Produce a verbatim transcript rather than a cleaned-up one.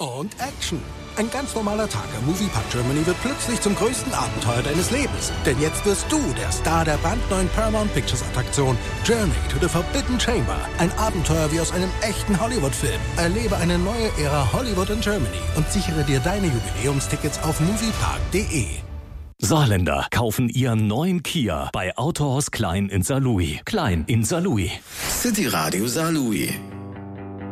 und Action. Ein ganz normaler Tag am Moviepark Germany wird plötzlich zum größten Abenteuer deines Lebens. Denn jetzt wirst du der Star der brandneuen Paramount Pictures Attraktion Journey to the Forbidden Chamber. Ein Abenteuer wie aus einem echten Hollywood-Film. Erlebe eine neue Ära Hollywood in Germany und sichere dir deine Jubiläumstickets auf moviepark punkt de. Saarländer kaufen ihren neuen Kia bei Autohaus Klein in Saarlouis. Klein in Saarlouis. City Radio Saarlouis.